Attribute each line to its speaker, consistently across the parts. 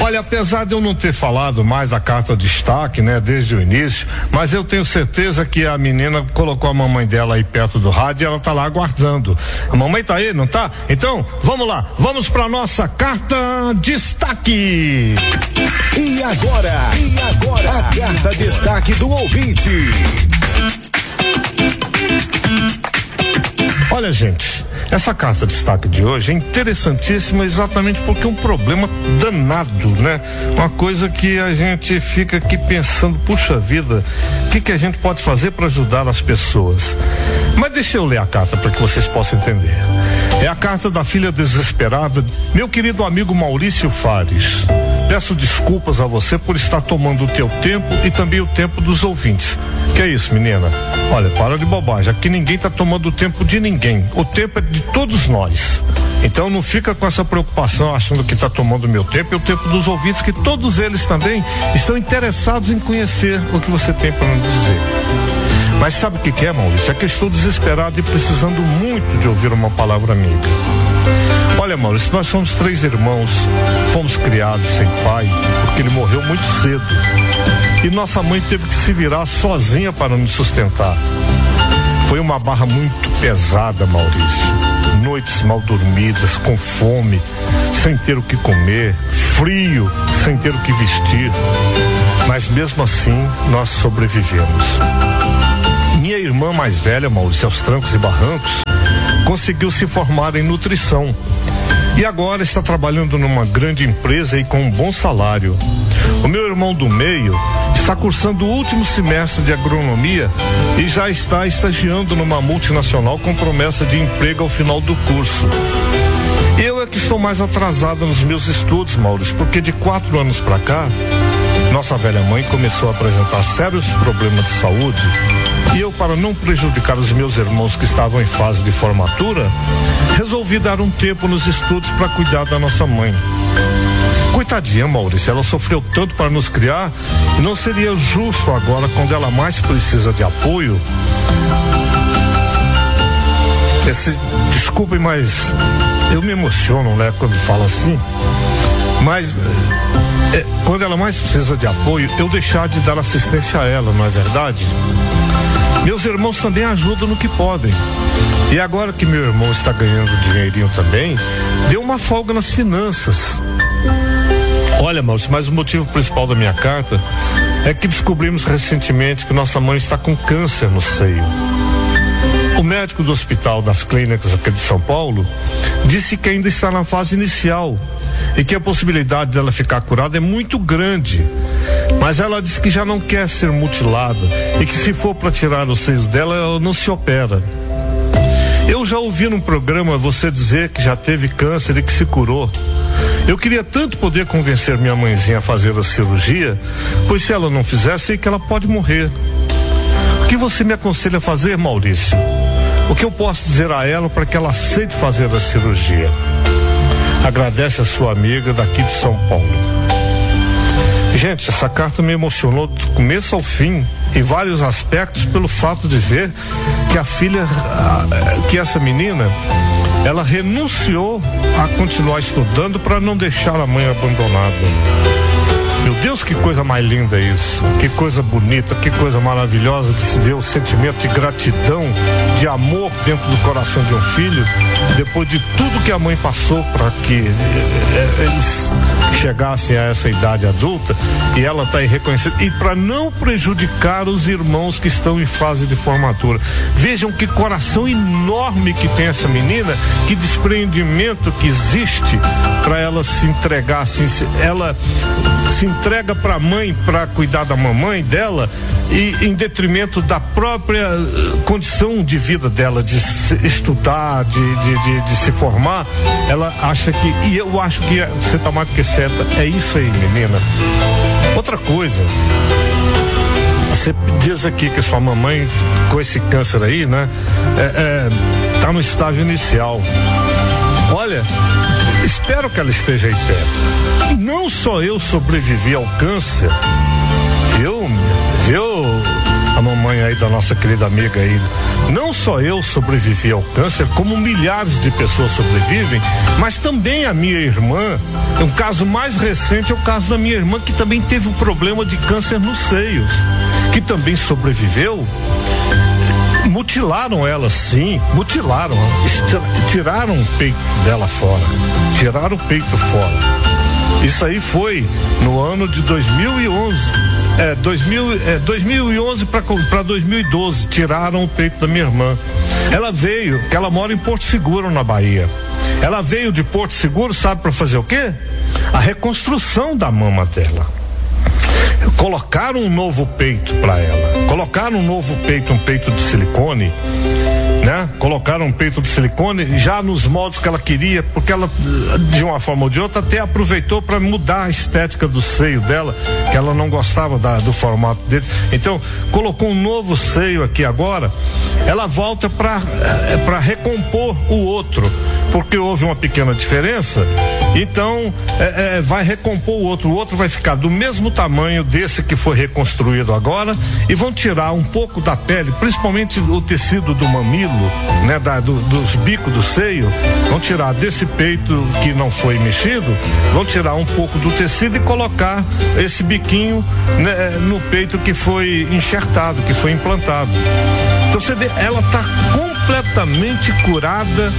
Speaker 1: Olha, apesar de eu não ter falado mais da carta de destaque, né, desde o início, mas eu tenho certeza que a menina colocou a mamãe dela aí perto do rádio e ela tá lá aguardando. A mamãe tá aí, não tá? Então, vamos lá, vamos pra nossa carta destaque.
Speaker 2: E agora, a carta destaque do ouvinte.
Speaker 1: Olha, gente, essa carta de destaque de hoje é interessantíssima exatamente porque é um problema danado, né? Uma coisa que a gente fica aqui pensando, puxa vida, o que a gente pode fazer para ajudar as pessoas? Mas deixa eu ler a carta para que vocês possam entender. É a carta da filha desesperada, meu querido amigo Maurício Fares. Peço desculpas a você por estar tomando o teu tempo e também o tempo dos ouvintes. Que é isso, menina? Olha, para de bobagem. Aqui ninguém tá tomando o tempo de ninguém. O tempo é de todos nós. Então não fica com essa preocupação achando que tá tomando o meu tempo e o tempo dos ouvintes, que todos eles também estão interessados em conhecer o que você tem para nos dizer. Mas sabe o que é, Maurício? É que eu estou desesperado e precisando muito de ouvir uma palavra amiga. Olha, Maurício, nós somos 3 irmãos, fomos criados sem pai, porque ele morreu muito cedo. E nossa mãe teve que se virar sozinha para nos sustentar. Foi uma barra muito pesada, Maurício. Noites mal dormidas, com fome, sem ter o que comer, frio, sem ter o que vestir. Mas mesmo assim, nós sobrevivemos. Minha irmã mais velha, Maurício, aos trancos e barrancos, conseguiu se formar em nutrição. E agora está trabalhando numa grande empresa e com um bom salário. O meu irmão do meio está cursando o último semestre de agronomia e já está estagiando numa multinacional com promessa de emprego ao final do curso. Eu é que estou mais atrasada nos meus estudos, Maurício, porque de 4 anos para cá, nossa velha mãe começou a apresentar sérios problemas de saúde. E eu, para não prejudicar os meus irmãos que estavam em fase de formatura, resolvi dar um tempo nos estudos para cuidar da nossa mãe. Coitadinha, Maurício, ela sofreu tanto para nos criar e não seria justo agora, quando ela mais precisa de apoio. Desculpem, mas eu me emociono, né, quando falo assim. Mas quando ela mais precisa de apoio, eu deixar de dar assistência a ela, não é verdade? Meus irmãos também ajudam no que podem. E agora que meu irmão está ganhando dinheirinho também, deu uma folga nas finanças. Olha, Maurício, mas o motivo principal da minha carta é que descobrimos recentemente que nossa mãe está com câncer no seio. O médico do Hospital das Clínicas aqui de São Paulo disse que ainda está na fase inicial e que a possibilidade dela ficar curada é muito grande. Mas ela disse que já não quer ser mutilada e que se for para tirar os seios dela, ela não se opera. Eu já ouvi num programa você dizer que já teve câncer e que se curou. Eu queria tanto poder convencer minha mãezinha a fazer a cirurgia, pois se ela não fizer, sei que ela pode morrer. O que você me aconselha a fazer, Maurício? O que eu posso dizer a ela para que ela aceite fazer a cirurgia? Agradece a sua amiga daqui de São Paulo. Gente, essa carta me emocionou do começo ao fim, em vários aspectos, pelo fato de ver que essa menina, ela renunciou a continuar estudando para não deixar a mãe abandonada. Meu Deus, que coisa mais linda isso, que coisa bonita, que coisa maravilhosa de se ver o sentimento de gratidão, de amor dentro do coração de um filho, depois de tudo que a mãe passou para que eles chegassem a essa idade adulta, e ela está aí reconhecendo, e para não prejudicar os irmãos que estão em fase de formatura. Vejam que coração enorme que tem essa menina, que desprendimento que existe para ela se entregar assim. Ela se entrega para a mãe para cuidar da mamãe dela, e em detrimento da própria condição de vida dela, de estudar, de se formar. Ela acha que, e eu acho que você tá mais do que certa, é isso aí, menina. Outra coisa, você diz aqui que sua mamãe com esse câncer aí, né, tá no estágio inicial. Olha, espero que ela esteja aí perto. Não só eu sobrevivi ao câncer, viu, a mamãe aí da nossa querida amiga aí. Não só eu sobrevivi ao câncer, como milhares de pessoas sobrevivem, mas também a minha irmã. Um caso mais recente é o caso da minha irmã, que também teve um problema de câncer nos seios, que também sobreviveu. Mutilaram ela, sim, mutilaram, tiraram o peito dela fora, tiraram o peito fora. Isso aí foi no ano de 2011, 2011 para 2012, tiraram o peito da minha irmã. Ela veio, que ela mora em Porto Seguro, na Bahia. Ela veio de Porto Seguro, sabe para fazer o quê? A reconstrução da mama dela. Colocaram um novo peito para ela, colocaram um novo peito, um peito de silicone, né? Colocaram um peito de silicone já nos moldes que ela queria, porque ela, de uma forma ou de outra, até aproveitou para mudar a estética do seio dela, que ela não gostava do formato deles. Então, colocou um novo seio aqui agora. Ela volta para recompor o outro, porque houve uma pequena diferença. Então, vai recompor o outro vai ficar do mesmo tamanho desse que foi reconstruído agora, e vão tirar um pouco da pele, principalmente o tecido do mamilo, né, dos bicos do seio. Vão tirar desse peito que não foi mexido, vão tirar um pouco do tecido e colocar esse biquinho, né, no peito que foi enxertado, que foi implantado. Então você vê, ela está completamente curada,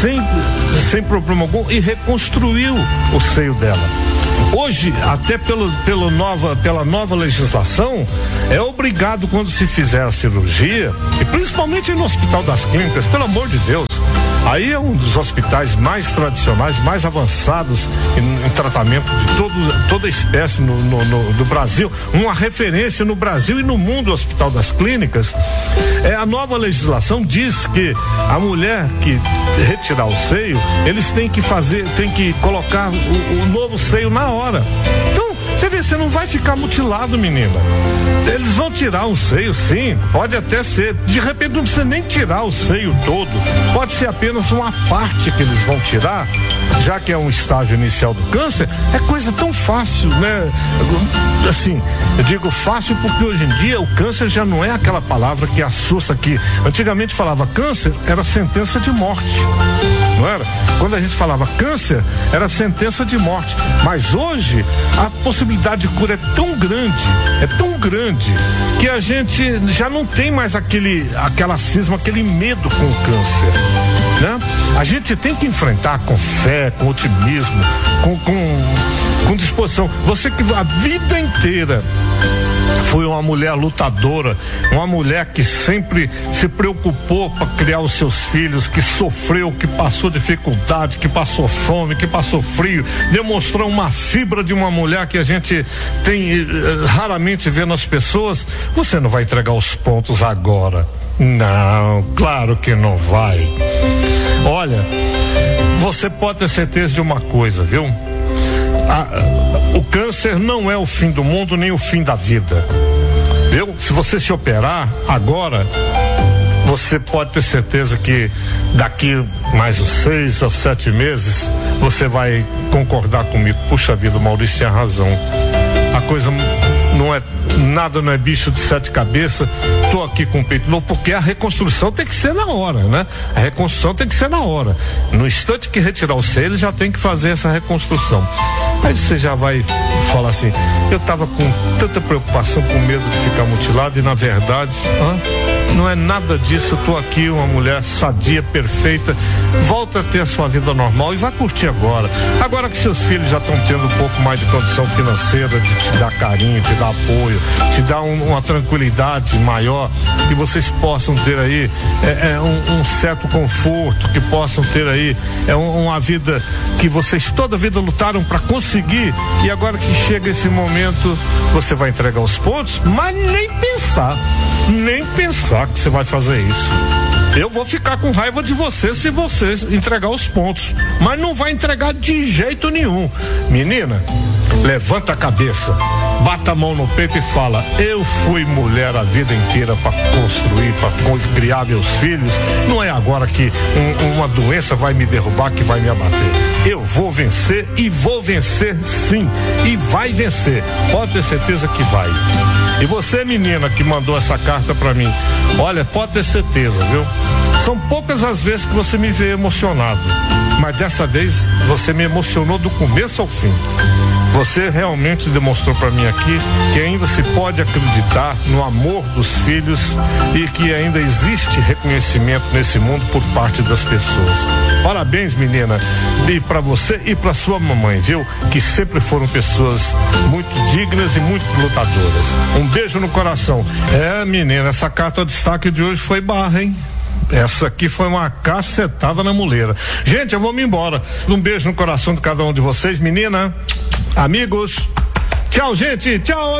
Speaker 1: sem problema algum, e reconstruiu o seio dela. Hoje, até pela nova legislação, é obrigado, quando se fizer a cirurgia, e principalmente no Hospital das Clínicas, pelo amor de Deus, aí é um dos hospitais mais tradicionais, mais avançados em tratamento de toda espécie do Brasil, uma referência no Brasil e no mundo, o Hospital das Clínicas. A nova legislação diz que a mulher que retirar o seio, eles têm que colocar o novo seio na hora. Então, você vê, você não vai ficar mutilado, menina. Eles vão tirar um seio, sim, pode até ser. De repente não precisa nem tirar o seio todo, pode ser apenas uma parte que eles vão tirar, já que é um estágio inicial do câncer. É coisa tão fácil, né? Assim, eu digo fácil porque hoje em dia o câncer já não é aquela palavra que assusta, que antigamente falava câncer, era sentença de morte, não era? Quando a gente falava câncer, era sentença de morte. Mas hoje a possibilidade de cura é tão grande, que a gente já não tem mais aquela cisma, aquele medo com o câncer, né? A gente tem que enfrentar com fé, com otimismo, com disposição. Você que a vida inteira foi uma mulher lutadora, uma mulher que sempre se preocupou para criar os seus filhos, que sofreu, que passou dificuldade, que passou fome, que passou frio, demonstrou uma fibra de uma mulher que a gente raramente vê nas pessoas. Você não vai entregar os pontos agora? Não, claro que não vai. Olha, você pode ter certeza de uma coisa, viu? O câncer não é o fim do mundo, nem o fim da vida, viu? Se você se operar agora, você pode ter certeza que daqui mais uns 6 a 7 meses você vai concordar comigo. Puxa vida, o Maurício tinha razão. A coisa não é bicho de 7 cabeças. Tô aqui com o peito novo, porque a reconstrução tem que ser na hora, né? A reconstrução tem que ser na hora. No instante que retirar o seio, ele já tem que fazer essa reconstrução. Aí você já vai falar assim: eu tava com tanta preocupação, com medo de ficar mutilado, e na verdade, não é nada disso. Eu tô aqui, uma mulher sadia, perfeita. Volta a ter a sua vida normal e vai curtir agora. Agora que seus filhos já estão tendo um pouco mais de condição financeira, de te dar carinho, te dar apoio, te dar uma tranquilidade maior, que vocês possam ter aí um certo conforto, que possam ter aí uma vida que vocês toda a vida lutaram para conseguir, e agora que chega esse momento, você vai entregar os pontos, mas nem pensar que você vai fazer isso. Eu vou ficar com raiva de você se você entregar os pontos, mas não vai entregar de jeito nenhum. Menina, levanta a cabeça, bata a mão no peito e fala: eu fui mulher a vida inteira para construir, para criar meus filhos. Não é agora que uma doença vai me derrubar, que vai me abater. Eu vou vencer, e vou vencer sim, e vai vencer. Pode ter certeza que vai. E você, menina, que mandou essa carta pra mim, olha, pode ter certeza, viu? São poucas as vezes que você me vê emocionado, mas dessa vez você me emocionou do começo ao fim. Você realmente demonstrou para mim aqui que ainda se pode acreditar no amor dos filhos e que ainda existe reconhecimento nesse mundo por parte das pessoas. Parabéns, menina, e para você e para sua mamãe, viu? Que sempre foram pessoas muito dignas e muito lutadoras. Um beijo no coração. Menina, essa carta de destaque de hoje foi barra, hein? Essa aqui foi uma cacetada na muleira. Gente, eu vou me embora. Um beijo no coração de cada um de vocês, menina, amigos. Tchau, gente. Tchau, amigos.